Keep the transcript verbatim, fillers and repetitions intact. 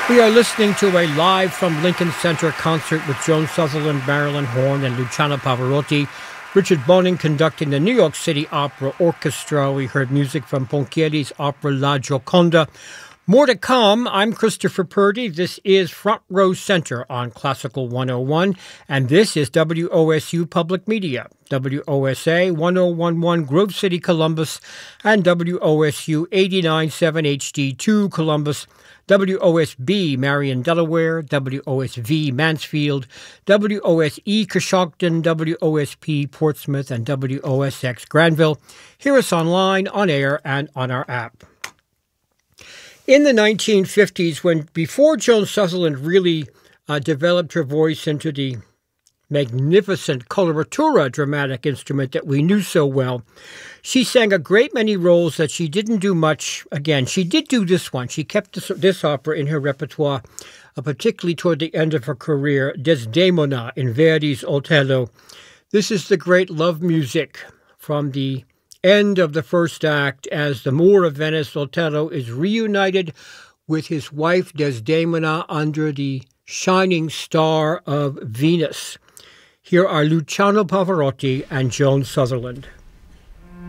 We are listening to a live from Lincoln Center concert with Joan Sutherland, Marilyn Horne, and Luciano Pavarotti. Richard Boning conducting the New York City Opera Orchestra. We heard music from Ponchielli's opera La Gioconda. More to come. I'm Christopher Purdy. This is Front Row Center on Classical one oh one, and this is W O S U Public Media, W O S A one oh one point one Grove City, Columbus, and W O S U eighty-nine point seven H D two Columbus, W O S B Marion, Delaware, W O S V Mansfield, W O S E Coshocton, W O S P Portsmouth, and W O S X Granville. Hear us online, on air, and on our app. In the nineteen fifties, when before Joan Sutherland really uh, developed her voice into the magnificent coloratura dramatic instrument that we knew so well, she sang a great many roles that she didn't do much. Again, she did do this one. She kept this, this opera in her repertoire, uh, particularly toward the end of her career, Desdemona in Verdi's Otello. This is the great love music from the end of the first act as the Moor of Venice, Otello, is reunited with his wife Desdemona under the shining star of Venus. Here are Luciano Pavarotti and Joan Sutherland.